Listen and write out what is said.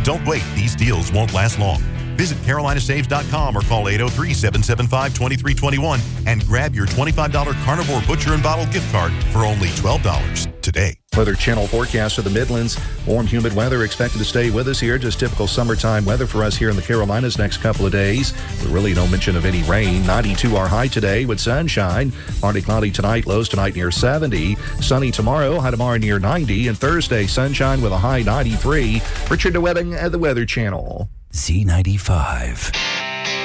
Don't wait. These deals won't last long. Visit CarolinaSaves.com or call 803-775-2321 and grab your $25 Carnivore Butcher and Bottle gift card for only $12 today. Weather Channel forecast of the Midlands. Warm, humid weather expected to stay with us here. Just typical summertime weather for us here in the Carolinas next couple of days. With really no mention of any rain. 92 our high today with sunshine. Partly cloudy tonight. Lows tonight near 70. Sunny tomorrow. High tomorrow near 90. And Thursday, sunshine with a high 93. Richard DeWetting at the Weather Channel. Z95.